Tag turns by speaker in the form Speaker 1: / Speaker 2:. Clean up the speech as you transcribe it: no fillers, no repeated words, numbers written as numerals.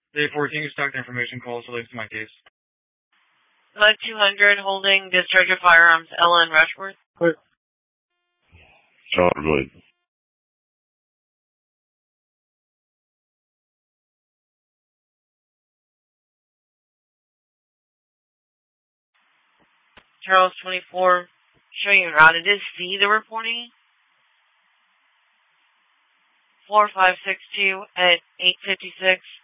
Speaker 1: Day 14, stock information calls related to my case.
Speaker 2: Mud 200 holding discharge of firearms, Ella and Rushworth.
Speaker 3: Clear.
Speaker 4: Charles, go ahead.
Speaker 2: Charles 24, showing you route. It is C, the reporting. 4562 at 856.